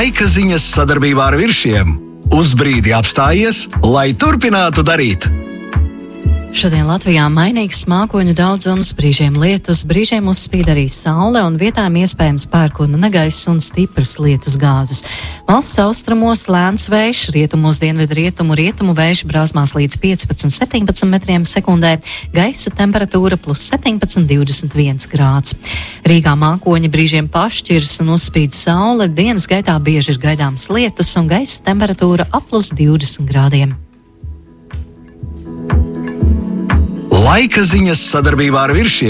Laika ziņas sadarbībā ar Viršiem. Uz brīdi apstājies, lai turpinātu darīt. Šodien Latvijā mainīgs mākoņu daudzums, brīžiem lietus, brīžiem uzspīd arī saule un vietām iespējams pērkona negaiss un stipras lietus gāzes. Valsts austrumos lēns vējš, rietumos dienvidu rietumu vējš brāzmās līdz 15–17 metriem sekundē, gaisa temperatūra +17, 21 grāds. Rīgā mākoņi brīžiem pašķirs un uzspīd saule, dienas gaitā bieži ir gaidāms lietus un gaisa temperatūra ap +20 grādiem. Laika ziņas sadarbībā ar Viršiem.